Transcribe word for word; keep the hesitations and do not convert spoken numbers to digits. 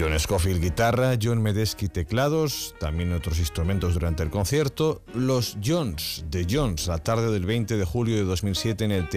John Scofield guitarra, John Medeski teclados, también otros instrumentos durante el concierto. Los Jones, The Jones, la tarde del veinte de julio de dos mil siete en el Teatro